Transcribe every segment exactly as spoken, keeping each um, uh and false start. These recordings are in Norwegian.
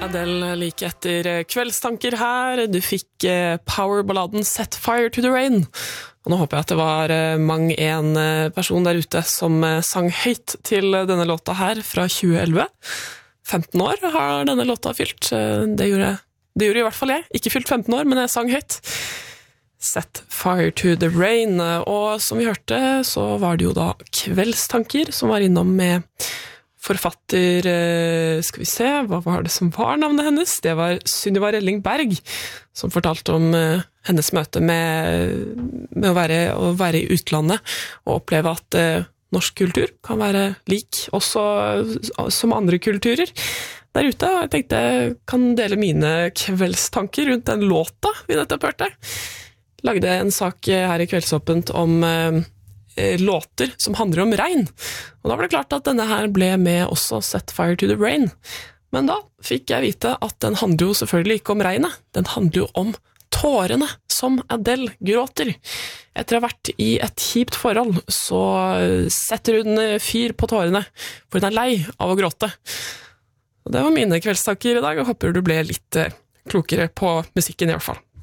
Adele like etter kveldstanker her. Du fikk powerballaden Set Fire to the Rain. Og nå håper jeg at det var mang en person der ute som sang høyt til denne låta her fra tjue elleve. femten år har denne låta fylt. Det gjorde, det gjorde i hvert fall jeg. Ikke fylt femten år, men jeg sang høyt. Set Fire to the Rain. Og som vi hørte, så var det jo da kveldstanker som var innom med forfatter, skal vi se, hva var det som var navnet hennes? Det var Sunniva Relling Berg, som fortalte om hennes møte med, med å, være, å være i utlandet, og oppleve at eh, norsk kultur kan være lik, også som andre kulturer der ute. Og jeg tenkte jeg kan dele mine kveldstanker rundt den låta vi nettopp hørte. Lagde en sak her i Kveldsåpent om eh, låter som handler om regn. Og da var det klart at denne her ble med også Set Fire to the Rain. Men da fikk jeg vite at den handler jo selvfølgelig ikke om regnet. Den handler jo om tårene som Adele gråter. Etter å ha vært i et kjipt forhold, så setter hun fyr på tårene, for hun er lei av å gråte. Og det var mine kveldstanker i dag, og håper du ble litt klokere på musikken i hvert fall.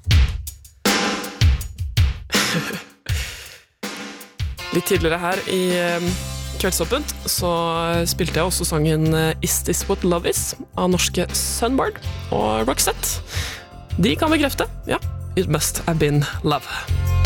Litt tidligere her i Kveldsåpent så spilte jeg også sangen Is This What Love Is av norske Sunboard og Roxette. De kan bekrefte, ja, It Must Have Been Love.